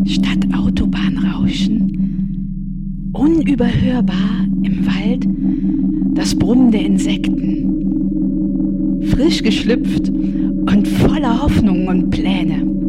Statt Autobahnrauschen, unüberhörbar im Wald das Brummen der Insekten. Frisch geschlüpft und voller Hoffnungen und Pläne.